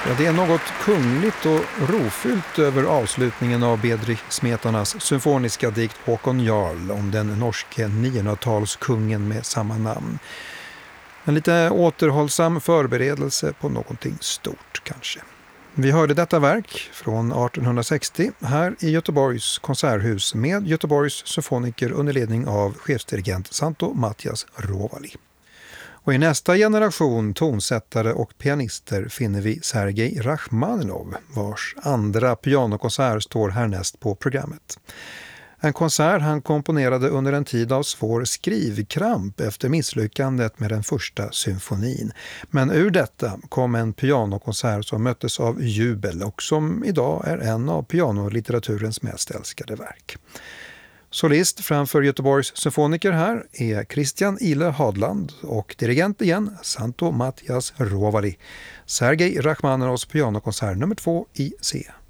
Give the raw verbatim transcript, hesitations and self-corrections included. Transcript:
Ja, det är något kungligt och rofyllt över avslutningen av Bedřich Smetanas symfoniska dikt Håkon Jarl om den norske niohundratalskungen med samma namn. En lite återhållsam förberedelse på någonting stort kanske. Vi hörde detta verk från artonhundrasextio här i Göteborgs konserthus med Göteborgs symfoniker under ledning av chefsdirigent Santo Matias Rovali. Och i nästa generation tonsättare och pianister finner vi Sergej Rachmaninov, vars andra pianokonsert står härnäst på programmet. En konsert han komponerade under en tid av svår skrivkramp efter misslyckandet med den första symfonin. Men ur detta kom en pianokonsert som möttes av jubel och som idag är en av pianolitteraturens mest älskade verk. Solist framför Göteborgs symfoniker här är Christian Ile Hadland och dirigent igen Santo Matias Rovali. Sergej Rachmaninovs pianokonsert nummer två i C.